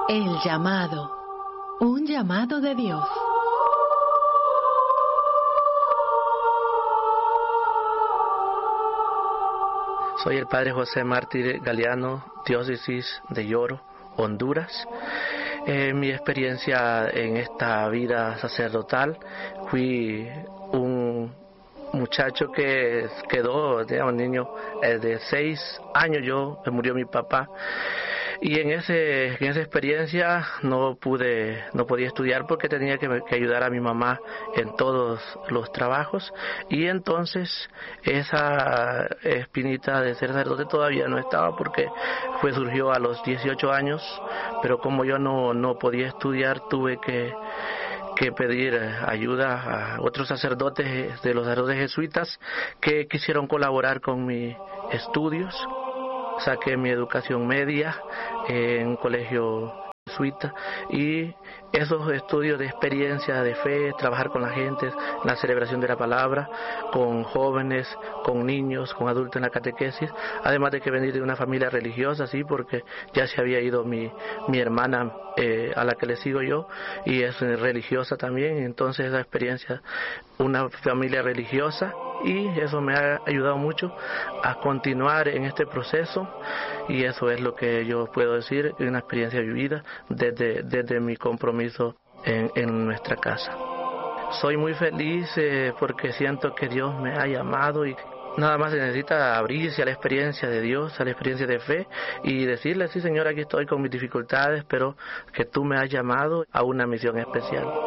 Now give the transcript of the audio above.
El llamado. Un llamado de Dios. Soy el padre José Mártir Galeano, diócesis de Yoro, Honduras. Mi experiencia en esta vida sacerdotal, fui un muchacho que quedó, un niño de 6 años, me murió mi papá. Y en esa experiencia no podía estudiar porque tenía que ayudar a mi mamá en todos los trabajos, y entonces esa espinita de ser sacerdote todavía no estaba porque surgió a los 18 años, pero como yo no podía estudiar, tuve que pedir ayuda a otros sacerdotes de los sacerdotes jesuitas que quisieron colaborar con mis estudios. Saqué mi educación media en un colegio jesuita, y esos estudios de experiencia de fe, trabajar con la gente, la celebración de la palabra, con jóvenes, con niños, con adultos en la catequesis, además de que venir de una familia religiosa, sí, porque ya se había ido mi hermana a la que le sigo yo, y es religiosa también. Entonces esa experiencia, una familia religiosa, y eso me ha ayudado mucho a continuar en este proceso, y eso es lo que yo puedo decir, una experiencia vivida desde mi compromiso en nuestra casa. Soy muy feliz porque siento que Dios me ha llamado, y nada más se necesita abrirse a la experiencia de Dios, a la experiencia de fe, y decirle: sí, Señor, aquí estoy con mis dificultades, pero que tú me has llamado a una misión especial.